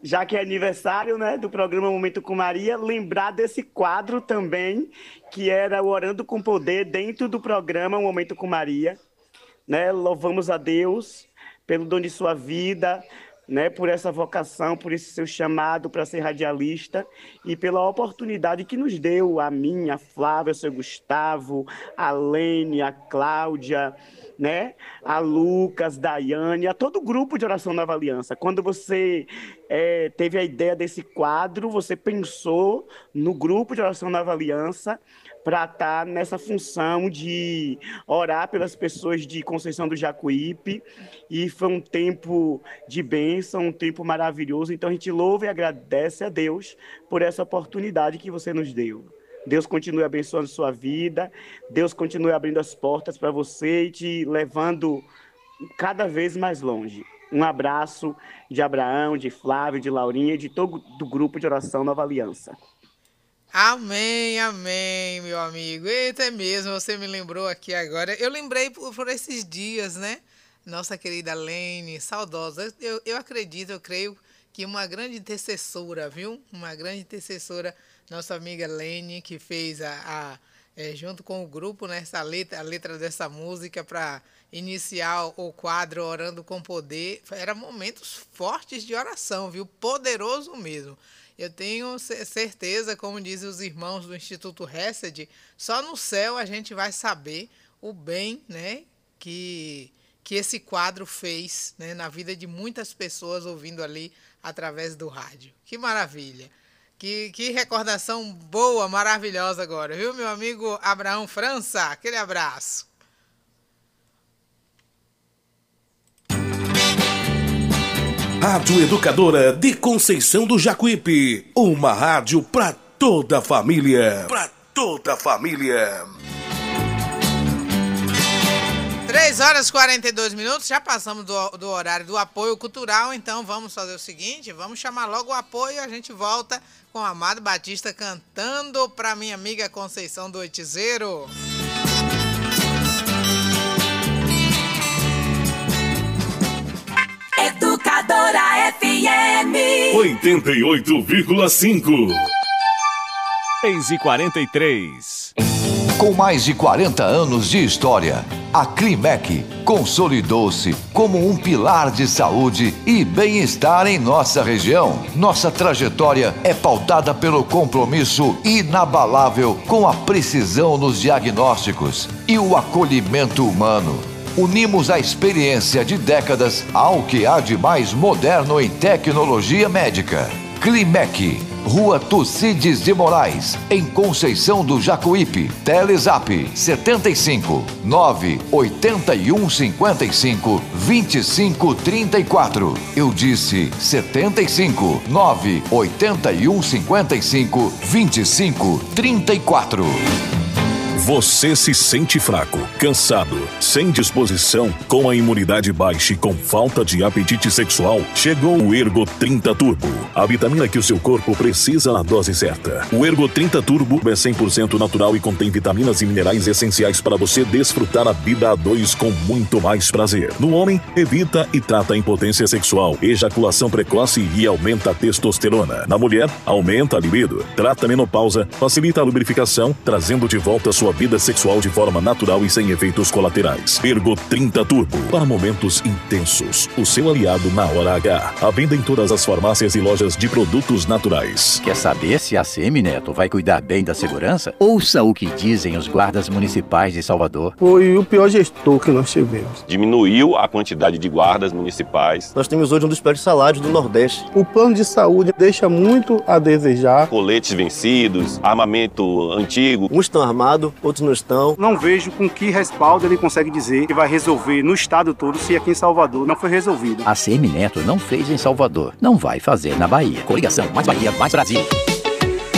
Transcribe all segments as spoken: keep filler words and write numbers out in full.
já que é aniversário, né, do programa Momento com Maria, lembrar desse quadro também, que era o Orando com Poder dentro do programa Momento com Maria. Né? Louvamos a Deus pelo dom de sua vida, né, por essa vocação, por esse seu chamado para ser radialista e pela oportunidade que nos deu a mim, a Flávia, o seu Gustavo, a Lene, a Cláudia, né, a Lucas, Daiane, a todo o grupo de Oração Nova Aliança. Quando você é, teve a ideia desse quadro, você pensou no grupo de Oração Nova Aliança para estar nessa função de orar pelas pessoas de Conceição do Jacuípe, e foi um tempo de bênção, um tempo maravilhoso. Então a gente louva e agradece a Deus por essa oportunidade que você nos deu. Deus continue abençoando sua vida, Deus continue abrindo as portas para você e te levando cada vez mais longe. Um abraço de Abraão, de Flávio, de Laurinha e de todo o grupo de Oração Nova Aliança. Amém, amém, meu amigo. Eita, é mesmo, você me lembrou aqui agora. Eu lembrei por, por esses dias, né? Nossa querida Lene, saudosa. Eu, eu acredito, eu creio que uma grande intercessora, viu? Uma grande intercessora, nossa amiga Lene, que fez a, a é, junto com o grupo, né, essa letra, a letra dessa música para iniciar o quadro Orando com Poder. Eram momentos fortes de oração, viu? Poderoso mesmo. Eu tenho certeza, como dizem os irmãos do Instituto Hesed, só no céu a gente vai saber o bem, né, que, que esse quadro fez, né, na vida de muitas pessoas ouvindo ali através do rádio. Que maravilha! Que, que recordação boa, maravilhosa agora, viu, meu amigo Abraão França? Aquele abraço. Rádio Educadora de Conceição do Jacuípe, uma rádio para toda a família. Para toda a família. três horas e quarenta e dois minutos, já passamos do, do horário do apoio cultural, então vamos fazer o seguinte, vamos chamar logo o apoio e a gente volta com o Amado Batista cantando para minha amiga Conceição do Oitizeiro. Educadora F M oitenta e oito vírgula cinco. seis e quarenta e três. Com mais de quarenta anos de história, a Climec consolidou-se como um pilar de saúde e bem-estar em nossa região. Nossa trajetória é pautada pelo compromisso inabalável com a precisão nos diagnósticos e o acolhimento humano. Unimos a experiência de décadas ao que há de mais moderno em tecnologia médica. Climec, Rua Tucídides de Moraes, em Conceição do Jacuípe. Telezap setenta e cinco, nove oitenta e um cinquenta e cinco, vinte e cinco trinta e quatro. Eu disse setenta e cinco, nove oitenta e um cinquenta e cinco, vinte e cinco trinta e quatro. Você se sente fraco, cansado, sem disposição, com a imunidade baixa e com falta de apetite sexual? Chegou o Ergo trinta Turbo, a vitamina que o seu corpo precisa na dose certa. O Ergo trinta Turbo é cem por cento natural e contém vitaminas e minerais essenciais para você desfrutar a vida a dois com muito mais prazer. No homem, evita e trata a impotência sexual, ejaculação precoce e aumenta a testosterona. Na mulher, aumenta a libido, trata a menopausa, facilita a lubrificação, trazendo de volta a sua vida sexual de forma natural e sem efeitos colaterais. Ergo trinta Turbo, para momentos intensos. O seu aliado na hora H. À venda em todas as farmácias e lojas de produtos naturais. Quer saber se a Semineto vai cuidar bem da segurança? Ouça o que dizem os guardas municipais de Salvador. Foi o pior gestor que nós tivemos. Diminuiu a quantidade de guardas municipais. Nós temos hoje um dos piores salários do Nordeste. O plano de saúde deixa muito a desejar. Coletes vencidos, armamento antigo. Uns estão armados, outros não estão. Não vejo com que respaldo ele consegue dizer que vai resolver no estado todo se aqui em Salvador não foi resolvido. A Semineto não fez em Salvador, não vai fazer na Bahia. Coligação Mais Bahia, Mais Brasil.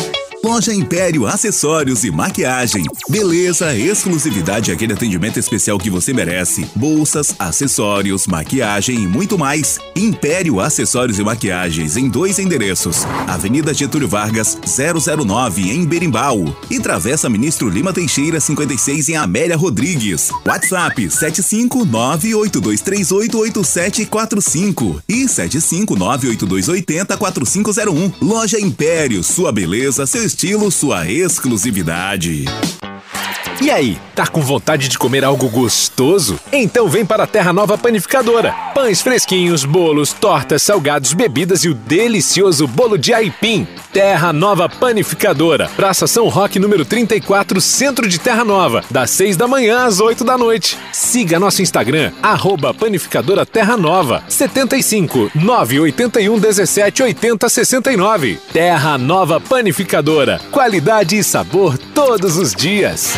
Loja Império Acessórios e Maquiagem. Beleza, exclusividade e aquele atendimento especial que você merece. Bolsas, acessórios, maquiagem e muito mais. Império Acessórios e Maquiagens em dois endereços. Avenida Getúlio Vargas, zero zero nove em Berimbau. E Travessa Ministro Lima Teixeira, cinquenta e seis em Amélia Rodrigues. WhatsApp sete cinco nove oito dois três oito oito sete quatro cinco e sete cinco nove oito dois oito zero quatro cinco zero um. Loja Império, sua beleza, seu estilo, sua exclusividade. E aí, tá com vontade de comer algo gostoso? Então vem para a Terra Nova Panificadora. Pães fresquinhos, bolos, tortas, salgados, bebidas e o delicioso bolo de aipim. Terra Nova Panificadora. Praça São Roque, número trinta e quatro, Centro de Terra Nova. Das seis da manhã às oito da noite. Siga nosso Instagram, arroba Panificadora Terra Nova. setenta e cinco, nove oitenta e um, dezessete, oitenta, sessenta e nove. Terra Nova Panificadora. Qualidade e sabor todos os dias.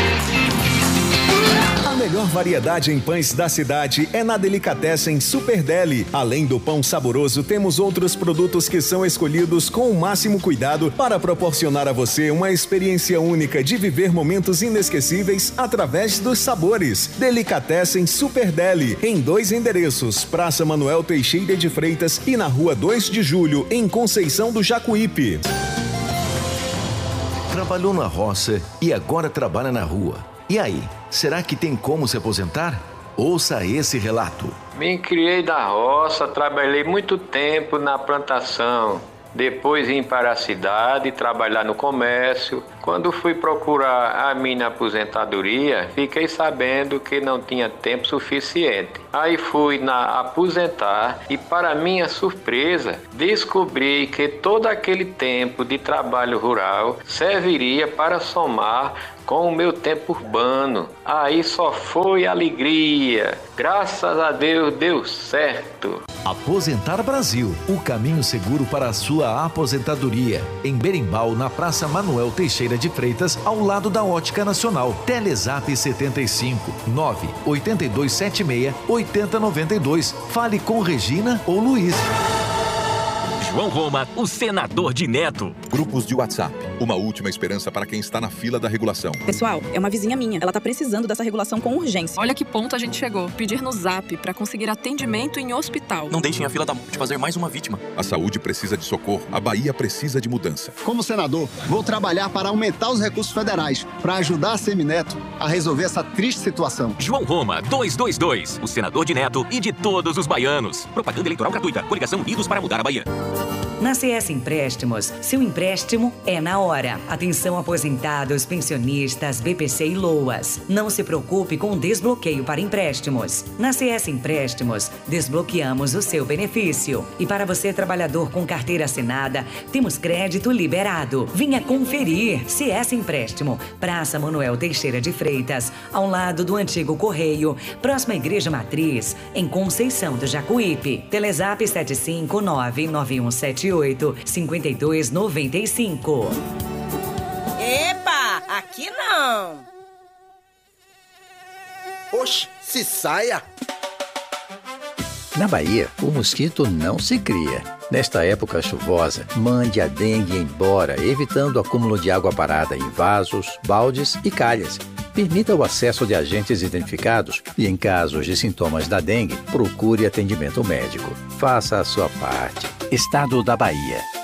A melhor variedade em pães da cidade é na Delicatessen Super Deli. Além do pão saboroso, temos outros produtos que são escolhidos com o máximo cuidado para proporcionar a você uma experiência única de viver momentos inesquecíveis através dos sabores. Delicatessen Super Deli, em dois endereços, Praça Manuel Teixeira de Freitas e na Rua dois de Julho, em Conceição do Jacuípe. Trabalhou na roça e agora trabalha na rua. E aí, será que tem como se aposentar? Ouça esse relato. Me criei na roça, trabalhei muito tempo na plantação. Depois vim para a cidade trabalhar no comércio. Quando fui procurar a minha aposentadoria, fiquei sabendo que não tinha tempo suficiente. Aí fui na aposentar e, para minha surpresa, descobri que todo aquele tempo de trabalho rural serviria para somar com o meu tempo urbano. Aí só foi alegria. Graças a Deus deu certo. Aposentar Brasil, o caminho seguro para a sua aposentadoria. Em Berimbau, na Praça Manuel Teixeira de Freitas, ao lado da Ótica Nacional. Telezap setenta e cinco, nove oito dois sete seis, oito zero nove dois. Fale com Regina ou Luiz. João Roma, o senador de Neto. Grupos de WhatsApp, uma última esperança para quem está na fila da regulação. Pessoal, é uma vizinha minha, ela tá precisando dessa regulação com urgência. Olha que ponto a gente chegou. Pedir no Zap para conseguir atendimento em hospital. Não deixem a fila da morte fazer mais uma vítima. A saúde precisa de socorro, a Bahia precisa de mudança. Como senador, vou trabalhar para aumentar os recursos federais, para ajudar a Semineto a resolver essa triste situação. João Roma, duzentos e vinte e dois, o senador de Neto e de todos os baianos. Propaganda eleitoral gratuita. Coligação Unidos para Mudar a Bahia. Na C S Empréstimos, seu empréstimo é na hora. Atenção aposentados, pensionistas, B P C e LOAS. Não se preocupe com o desbloqueio para empréstimos. Na C S Empréstimos, desbloqueamos o seu benefício. E para você, trabalhador com carteira assinada, temos crédito liberado. Venha conferir. C S Empréstimo, Praça Manuel Teixeira de Freitas, ao lado do antigo Correio, próxima à Igreja Matriz, em Conceição do Jacuípe. Telezap sete cinco nove nove um sete oito, cinco dois nove cinco. Epa, aqui não. Oxe, se saia. Na Bahia, o mosquito não se cria. Nesta época chuvosa, mande a dengue embora, evitando o acúmulo de água parada em vasos, baldes e calhas. Permita o acesso de agentes identificados e, em casos de sintomas da dengue, procure atendimento médico. Faça a sua parte. Estado da Bahia.